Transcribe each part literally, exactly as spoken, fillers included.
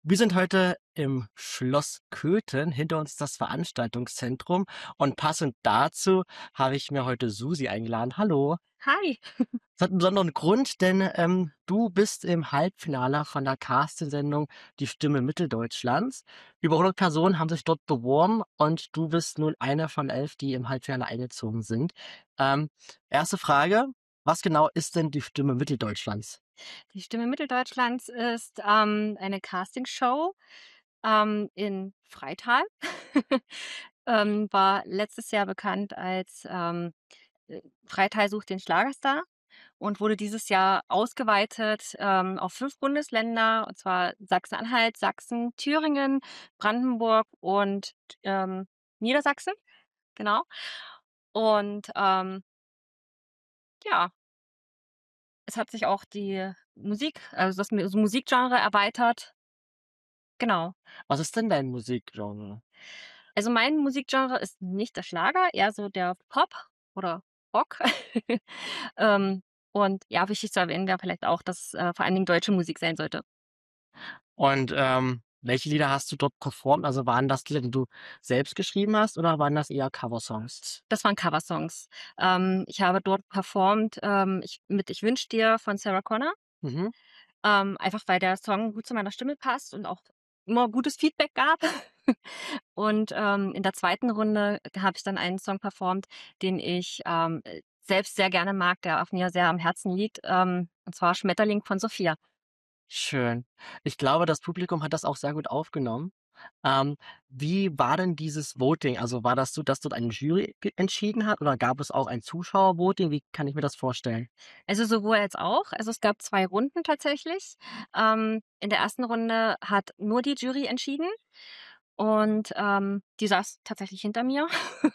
Wir sind heute im Schloss Köthen. Hinter uns das Veranstaltungszentrum. Und passend dazu habe ich mir heute Susi eingeladen. Hallo. Hi. Das hat einen besonderen Grund, denn ähm, du bist im Halbfinale von der Castingsendung Die Stimme Mitteldeutschlands. Über hundert Personen haben sich dort beworben und du bist nun eine von elf, die im Halbfinale eingezogen sind. Ähm, erste Frage, was genau ist denn die Stimme Mitteldeutschlands? Die Stimme Mitteldeutschlands ist, ähm, eine Castingshow, ähm, in Freital. Ähm, war letztes Jahr bekannt als, ähm, äh, „Freital sucht den Schlagerstar" und wurde dieses Jahr ausgeweitet, ähm, auf fünf Bundesländer, und zwar Sachsen-Anhalt, Sachsen, Thüringen, Brandenburg und, ähm, Niedersachsen, genau. Und, ähm, ja, es hat sich auch die Musik also das Mi so Musikgenre erweitert. Genau. Was ist denn dein Musikgenre? Also mein Musikgenre ist nicht der Schlager, eher so der Pop oder Rock. Ähm, und ja, wichtig zu erwähnen wäre vielleicht auch, dass, äh, vor allen Dingen deutsche Musik sein sollte. Und, ähm, welche Lieder hast du dort performt? Also, waren das Lieder, die du selbst geschrieben hast oder waren das eher Coversongs? Das waren Coversongs. Ähm, ich habe dort performt, ähm, ich mit „Ich wünsche dir" von Sarah Connor, Mhm. ähm, einfach weil der Song gut zu meiner Stimme passt und auch immer gutes Feedback gab. Und, ähm, in der zweiten Runde habe ich dann einen Song performt, den ich, ähm, äh, selbst sehr gerne mag, der auch mir sehr am Herzen liegt, ähm, und zwar „Schmetterling" von Sophia. Schön. Ich glaube, das Publikum hat das auch sehr gut aufgenommen. Ähm, wie war denn dieses Voting? Also, war das so, dass dort eine Jury ge entschieden hat oder gab es auch ein Zuschauervoting? Wie kann ich mir das vorstellen? Also, sowohl als auch. Also, es gab zwei Runden tatsächlich. Ähm, in der ersten Runde hat nur die Jury entschieden und, ähm, die saß tatsächlich hinter mir.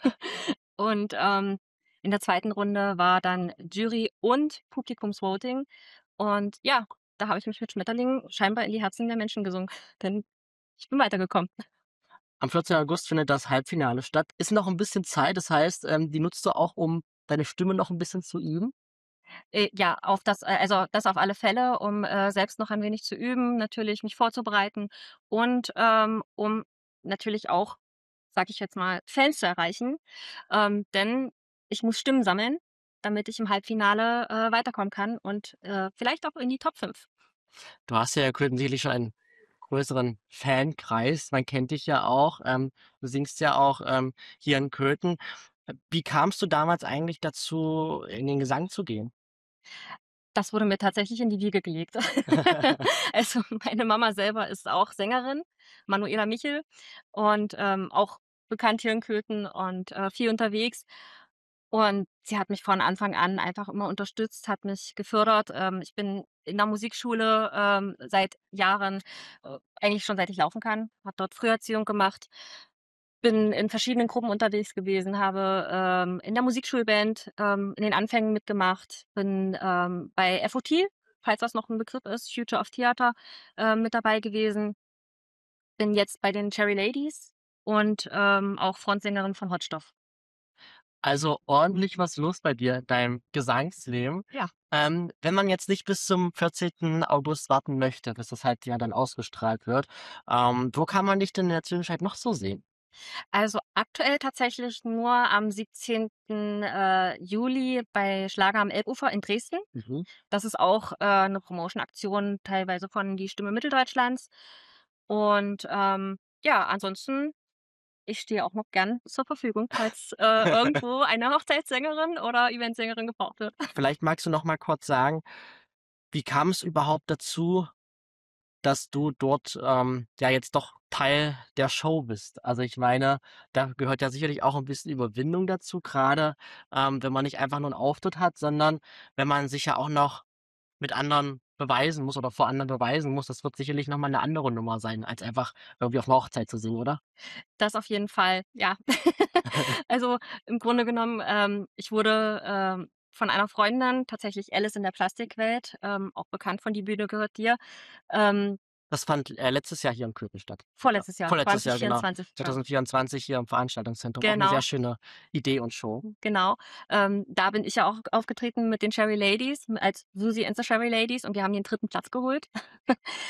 Und, ähm, in der zweiten Runde war dann Jury und Publikumsvoting. Und ja, da habe ich mich mit Schmetterling scheinbar in die Herzen der Menschen gesungen, denn ich bin weitergekommen. Am vierzehnten August findet das Halbfinale statt. Ist noch ein bisschen Zeit, das heißt, ähm, die nutzt du auch, um deine Stimme noch ein bisschen zu üben? Äh, ja, auf das äh, also das auf alle Fälle, um, äh, selbst noch ein wenig zu üben, natürlich mich vorzubereiten und, ähm, um natürlich auch, sage ich jetzt mal, Fans zu erreichen. Ähm, denn ich muss Stimmen sammeln, damit ich im Halbfinale, äh, weiterkommen kann und, äh, vielleicht auch in die Top fünf. Du hast ja sicherlich schon einen größeren Fankreis. Man kennt dich ja auch. Ähm, du singst ja auch, ähm, hier in Köthen. Äh, wie kamst du damals eigentlich dazu, in den Gesang zu gehen? Das wurde mir tatsächlich in die Wiege gelegt. Also, meine Mama selber ist auch Sängerin, Manuela Michel, und, ähm, auch bekannt hier in Köthen und, äh, viel unterwegs. Und sie hat mich von Anfang an einfach immer unterstützt, hat mich gefördert. Ähm, ich bin in der Musikschule, ähm, seit Jahren, äh, eigentlich schon seit ich laufen kann, habe dort Früherziehung gemacht, bin in verschiedenen Gruppen unterwegs gewesen, habe, ähm, in der Musikschulband, ähm, in den Anfängen mitgemacht, bin, ähm, bei F O T, falls das noch 'n Begriff ist, Future of Theatre, ähm, mit dabei gewesen, bin jetzt bei den Cherry Ladies und, ähm, auch Frontsängerin von Hotstoff. Also, ordentlich was los bei dir in deinem Gesangsleben. Ja. Ähm, wenn man jetzt nicht bis zum vierzehnten August warten möchte, bis das halt ja dann ausgestrahlt wird, ähm, wo kann man dich denn in der Zwischenzeit noch so sehen? Also, aktuell tatsächlich nur am siebzehnten äh, Juli bei Schlager am Elbufer in Dresden. Mhm. Das ist auch, äh, 'ne Promotion-Aktion teilweise von Die Stimme Mitteldeutschlands. Und, ähm, ja, ansonsten, ich stehe auch noch gern zur Verfügung, falls, äh, irgendwo eine Hochzeitssängerin oder Eventsängerin gebraucht wird. Vielleicht magst du noch mal kurz sagen, wie kam es überhaupt dazu, dass du dort, ähm, ja jetzt doch Teil der Show bist? Also, ich meine, da gehört ja sicherlich auch ein bisschen Überwindung dazu, gerade ähm, wenn man nicht einfach nur 'n Auftritt hat, sondern wenn man sich ja auch noch mit anderen beweisen muss oder vor anderen beweisen muss. Das wird sicherlich noch mal 'ne andere Nummer sein, als einfach irgendwie auf 'ner Hochzeit zu singen, oder? Das auf jeden Fall, ja. Also, im Grunde genommen, ähm, ich wurde, ähm, von einer Freundin, tatsächlich Alice in der Plastikwelt, ähm, auch bekannt von „Die Bühne gehört dir", ähm Das fand, äh, letztes Jahr hier in Köthen statt. Ja, vorletztes Jahr, vorletztes Jahr, genau. zwanzig vierundzwanzig, Entschuldigung. zwanzig vierundzwanzig hier im Veranstaltungszentrum. Auch 'ne sehr Genau, schöne Idee und Show. genau. Ähm, da bin ich ja auch aufgetreten mit den Cherry Ladies, als Susi and the Cherry Ladies, und wir haben den dritten Platz geholt.